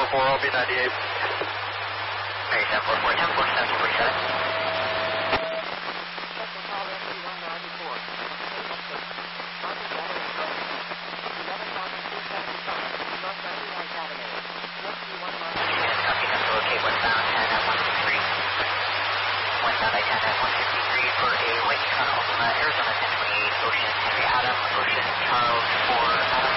744, I'll be 98. Mary 744, 1047, 47. Special call SC-194. North 99th Avenue. Units copy them to locate westbound 10 at 153. Westbound I-10 at 153 for a White Tunnel, Arizona 1028, Ocean Henry Adam, Ocean Charles 4 Adam.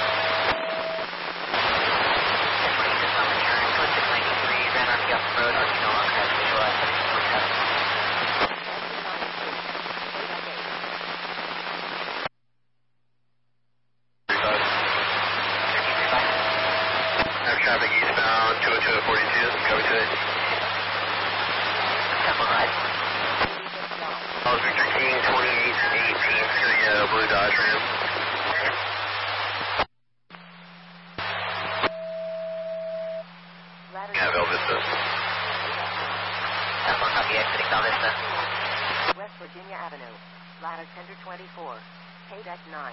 1028 is on the turn, code 693, ran RP off the road, RP no longer has visual at 1747. Traffic eastbound 202 42, cover to it. Temple Ride. Victor King 2818, Syria, Blue Dodge Ram. Yeah, Bell Vista. Temple copy exiting Bell Vista. West Virginia Avenue. Ladder Tender 24. KDEC 9.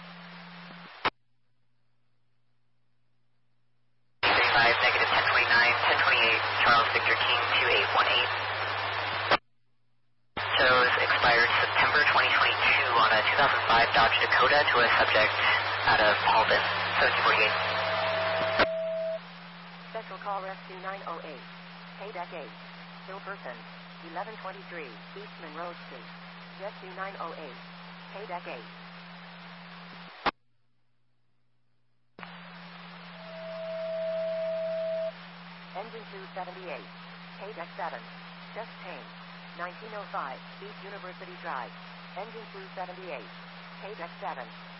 35, negative 1029, 1028, Charles Victor King 2818. Shows expired September 2022 on a 2005 Dodge Dakota to a subject out of Paulden, 1748. Special call Rescue 908. KDEC 8. Hilperson. 1123 Eastman Road Street. Rescue 908. KDEC 8. Engine 278. KDEC 7. Just Tame. 1905 East University Drive. Engine 278. KDEC 7.